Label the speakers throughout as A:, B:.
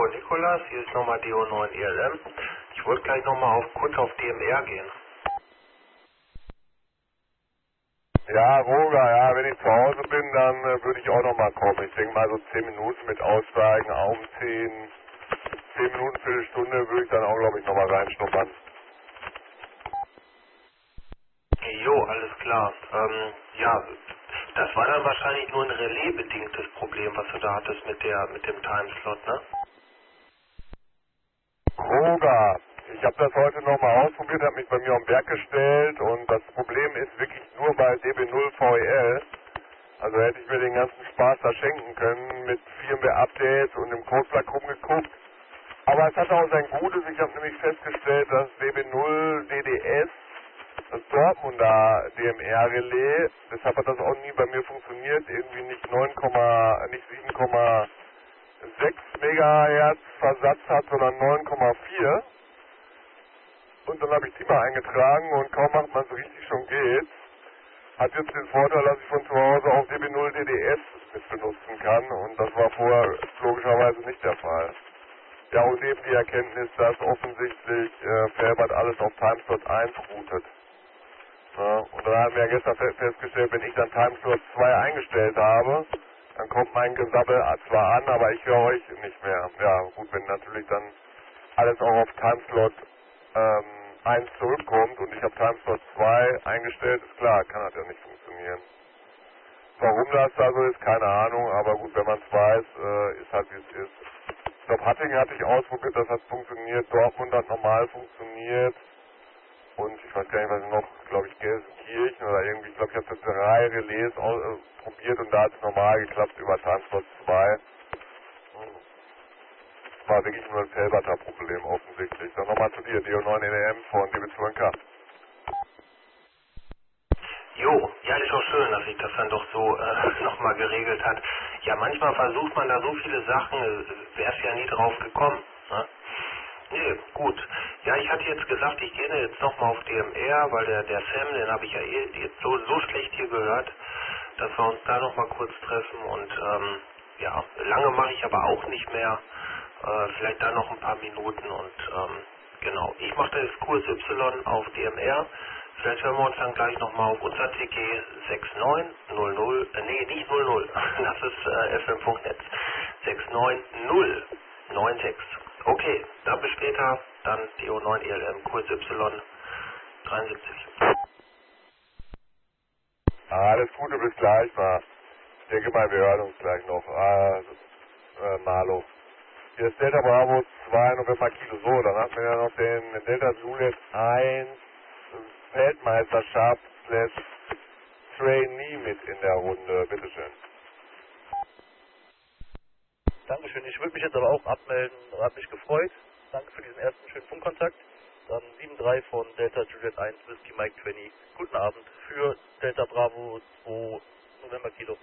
A: Nikolas, hier ist nochmal DO9 ELM. Ich wollte gleich nochmal kurz auf DMR gehen.
B: Ja, Roger, ja, wenn ich zu Hause bin, dann würde ich auch nochmal kommen. Ich denke mal so 10 Minuten mit Aussteigen, umziehen. 10 Minuten, Viertelstunde würde ich dann auch, glaube ich, nochmal reinschnuppern.
A: Jo, alles klar. Ja, das war dann wahrscheinlich nur ein Relais-bedingtes Problem, was du da hattest mit dem Timeslot, ne?
B: Roger, ich habe das heute nochmal ausprobiert, habe mich bei mir am Berg gestellt und das Problem ist wirklich nur bei DB0 VEL. Also hätte ich mir den ganzen Spaß da schenken können mit Firmware-Updates und im Codeblock rumgeguckt. Aber es hat auch sein Gutes. Ich habe nämlich festgestellt, dass DB0 DDS, das Dortmunder DMR-Relais, deshalb hat das auch nie bei mir funktioniert, irgendwie nicht 7,6 Megahertz Versatz hat, sondern 9,4. Und dann habe ich die mal eingetragen und kaum macht man es richtig, schon geht's. Hat jetzt den Vorteil, dass ich von zu Hause auch DB0 DDS mit benutzen kann und das war vorher logischerweise nicht der Fall. Ja, und eben die Erkenntnis, dass offensichtlich Felbert alles auf Timeslot 1 routet. Ja, und dann haben wir ja gestern festgestellt, wenn ich dann Timeslot 2 eingestellt habe, dann kommt mein Gesabbel zwar an, aber ich höre euch nicht mehr. Ja, gut, wenn natürlich dann alles auch auf Timeslot 1 zurückkommt und ich habe Timeslot 2 eingestellt, ist klar, kann das ja nicht funktionieren. Warum das da so ist, keine Ahnung, aber gut, wenn man es weiß, ist halt wie es ist. Ich glaube, Hattingen hatte ich ausprobiert, das hat funktioniert, Dortmund hat normal funktioniert und ich weiß gar nicht, was ich noch, glaube ich, Gelsenkirchen oder irgendwie, ich glaube, ich habe 3 Relais probiert und da hat es normal geklappt über Timeslot 2. War wirklich nur ein Felberter Problem offensichtlich. Dann nochmal zu dir, DO9 NEM von DB2K.
A: Jo, ja, ist auch schön, dass sich das dann doch so nochmal geregelt hat. Ja, manchmal versucht man da so viele Sachen, wär's ja nie drauf gekommen, ne? Nee, gut. Ja, ich hatte jetzt gesagt, ich gehe jetzt nochmal auf DMR, weil der Sam, den habe ich ja jetzt so schlecht hier gehört, dass wir uns da nochmal kurz treffen und ja, lange mache ich aber auch nicht mehr. Vielleicht dann noch ein paar Minuten und genau. Ich mache das Kurs Y auf DMR. Vielleicht hören wir uns dann gleich nochmal auf unser TG 6900, nee, nicht 00, das ist FM.net, 69096. Okay, dann bis später, dann DO9 ELM, Kurs Y 73.
B: Alles Gute, bis gleich mal. Ich denke mal, wir hören uns gleich noch. Malo. Hier ist Delta Bravo 2 November Kilo. So, dann hatten wir ja noch den Delta Juliet 1 Weltmeisterschaft / Trainee mit in der Runde. Bitteschön.
C: Dankeschön, ich würde mich jetzt aber auch abmelden, hat mich gefreut. Danke für diesen ersten schönen Funkkontakt. Dann 7-3 von Delta Juliet 1 Whiskey Mike 20. Guten Abend für Delta Bravo 2 November Kilo.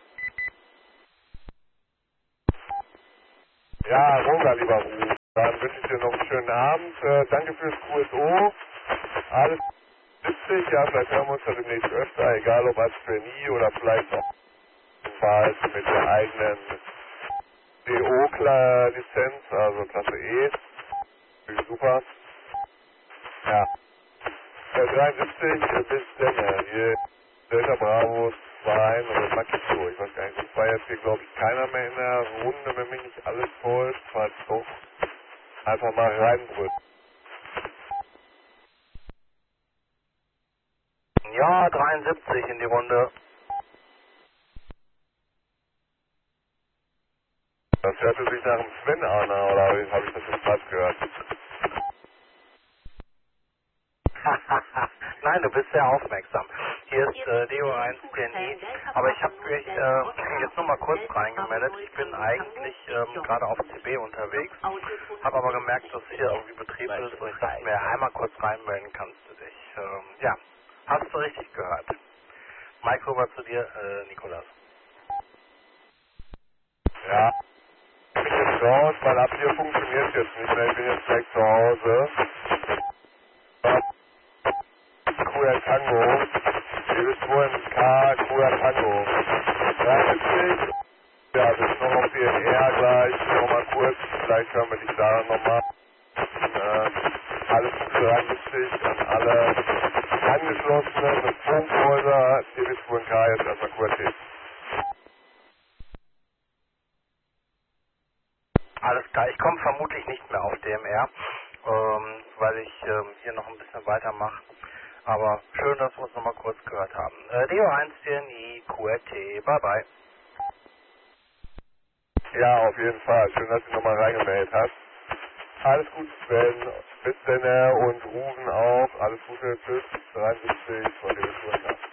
B: Ja, Roger, lieber Ruh. Dann wünsche ich dir noch einen schönen Abend. Danke fürs QSO. Alles 70, ja, vielleicht hören wir uns ja demnächst öfter, egal ob als Trainee oder vielleicht auch mit der eigenen DO-Lizenz, also Klasse E. Super. Ja. 73 bis denn hier Delta Bravo 2 und Makito. Ich weiß gar nicht, es war jetzt hier, glaube ich, keiner mehr in der Runde, wenn mich nicht alles täuscht. Falls doch, einfach mal reinbrüllen.
C: Ja, 73 in die Runde.
B: Das hörte sich nach dem Sven an, oder habe ich das jetzt falsch gehört?
C: Nein, du bist sehr aufmerksam. Hier ist DO1 TNI, aber ich habe mich jetzt nur mal kurz reingemeldet. Ich bin eigentlich gerade auf CB unterwegs, habe aber gemerkt, dass hier irgendwie Betrieb ist und ich dachte mir, einmal kurz reinmelden kannst du dich. Ja, hast du richtig gehört. Mike, rüber zu dir, Nikolas.
B: Ja, ich bin jetzt raus, weil ab hier funktioniert jetzt nicht mehr. Ich bin jetzt direkt zu Hause. Kuya Tango. Hier ist MK Kuya Tango. 73. Ja, das ist noch auf DNR gleich. Nochmal kurz. vielleicht hören wir dich da nochmal. Alles Gute 73 an alle angeschlossenen Funkhäuser, DB2NK jetzt erstmal QRT.
C: Alles klar, ich komme vermutlich nicht mehr auf DMR, weil ich hier noch ein bisschen weitermache. Aber schön, dass wir uns nochmal kurz gehört haben. DO1 CNI, QRT, bye bye.
B: Ja, auf jeden Fall. Schön, dass du nochmal reingemeldet hast. Alles Gute, Sven. Bis dann und Rufen auch. Alles Gute. Tschüss. 73 von DB2NK.